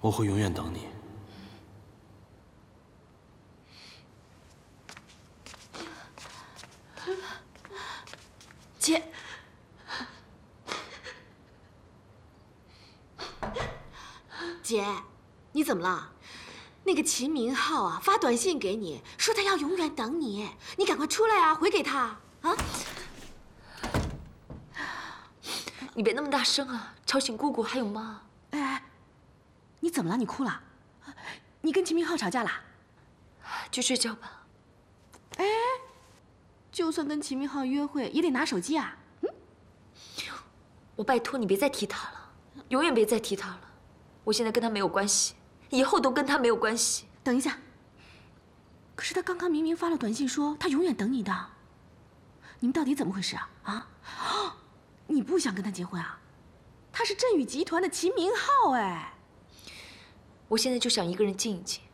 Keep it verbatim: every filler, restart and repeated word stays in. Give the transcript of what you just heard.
我会永远等你。 姐，姐，你怎么了？那个秦明浩啊，发短信给你，说他要永远等你，你赶快出来啊，回给他啊！ 你别那么大声啊，吵醒姑姑还有妈。 哎哎，你怎么了？你哭了？你跟秦明浩吵架了？ 去睡觉吧。 哎，就算跟秦明浩约会，也得拿手机啊。嗯， 我拜托你别再提他了，永远别再提他了。我现在跟他没有关系，以后都跟他没有关系。 等一下，可是他刚刚明明发了短信说他永远等你的，你们到底怎么回事啊？啊？你不想跟他结婚啊？他是振宇集团的秦明浩哎。 我现在就想一个人静一静。